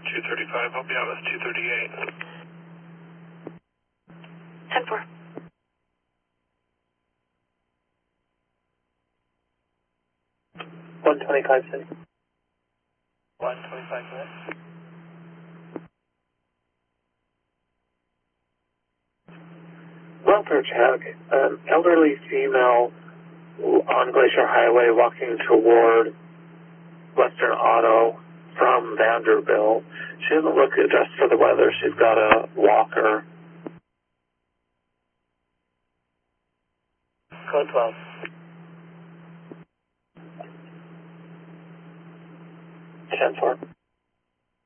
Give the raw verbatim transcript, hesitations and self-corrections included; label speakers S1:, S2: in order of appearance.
S1: two thirty-five, I'll be out with two thirty-eight.
S2: ten four.
S3: one twenty-five City.
S4: one twenty-five minutes.
S3: Welfare check. An elderly female on Glacier Highway walking toward Western Auto from Vanderbilt. She doesn't look dressed for the weather. She's got a walker.
S4: Code twelve.
S3: ten four.